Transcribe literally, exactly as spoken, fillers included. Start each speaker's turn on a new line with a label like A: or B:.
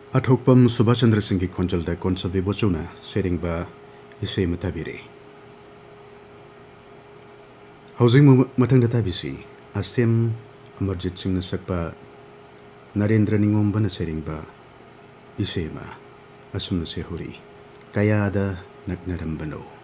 A: अथोकपम सुभाष चंद्र सिंह की खोंजलदा कोनसबी बोचुना सेरिंगबा इसे मताबिरे हौजिंग मथंग ताबिसी असेम अमरजीत सिंह न सकपा नरेंद्र निंगोमबन सेरिंगबा इसे मा असुम से हुरी कयादा नकनरंबनो।